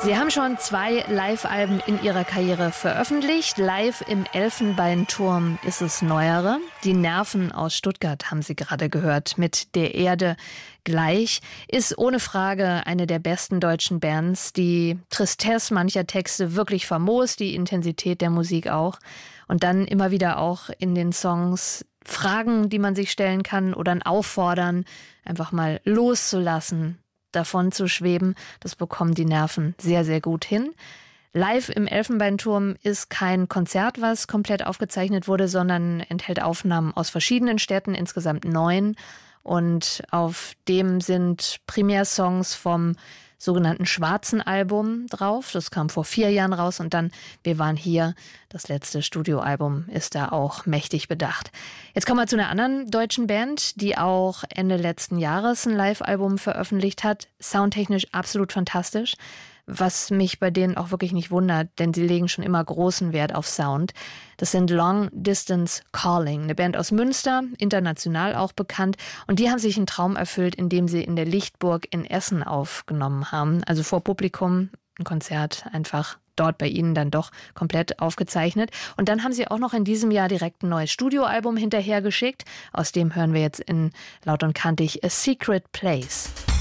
Sie haben schon 2 Live-Alben in ihrer Karriere veröffentlicht. Live im Elfenbeinturm ist es neuere. Die Nerven aus Stuttgart haben Sie gerade gehört mit Der Erde gleich. Ist ohne Frage eine der besten deutschen Bands. Die Tristesse mancher Texte wirklich famos, die Intensität der Musik auch. Und dann immer wieder auch in den Songs Fragen, die man sich stellen kann oder ein Auffordern, einfach mal loszulassen, davon zu schweben. Das bekommen die Nerven sehr, sehr gut hin. Live im Elfenbeinturm ist kein Konzert, was komplett aufgezeichnet wurde, sondern enthält Aufnahmen aus verschiedenen Städten, insgesamt 9. Und auf dem sind Primärsongs vom sogenannten Schwarzen Album drauf. Das kam vor 4 Jahren raus und dann Wir waren hier. Das letzte Studioalbum ist da auch mächtig bedacht. Jetzt kommen wir zu einer anderen deutschen Band, die auch Ende letzten Jahres ein Live-Album veröffentlicht hat. Soundtechnisch absolut fantastisch. Was mich bei denen auch wirklich nicht wundert, denn sie legen schon immer großen Wert auf Sound. Das sind Long Distance Calling, eine Band aus Münster, international auch bekannt. Und die haben sich einen Traum erfüllt, indem sie in der Lichtburg in Essen aufgenommen haben. Also vor Publikum, ein Konzert einfach dort bei ihnen dann doch komplett aufgezeichnet. Und dann haben sie auch noch in diesem Jahr direkt ein neues Studioalbum hinterhergeschickt. Aus dem hören wir jetzt in Laut und Kantig A Secret Place.